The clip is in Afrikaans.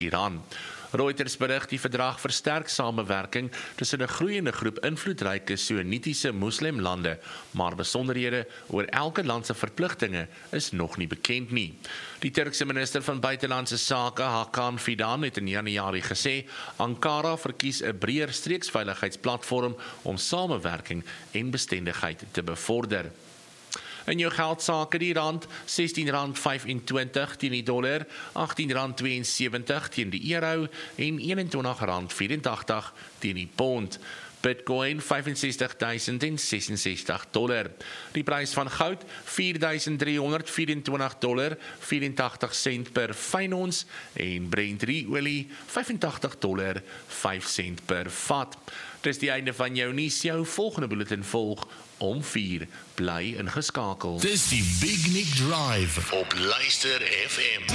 Iran. Reuters berig die verdrag versterk samewerking tussen 'n groeiende groep invloedryke Soenitiese moslimlande, maar besonderhede oor elke land se verpligtinge is nog nie bekend nie. Die Turkse minister van Buitelandse Sake, Hakan Fidan, het in Januarie gesê, Ankara verkies 'n breër streeksveiligheidsplatform om samewerking en bestendigheid te bevorder. In jou geldsake die rand, R16.25 teen die dollar, R18.72 teen die euro en R21.84 teen die pond. Bitcoin $65.066. Die prys van goud $4.324.84 per fyn ons en Brent olie $85.05 per vat. Dis die einde van jou nuus. Jou volgende bulletin volg om 4. Bly ingeskakel. Dis die Big Nick Drive op Luister FM.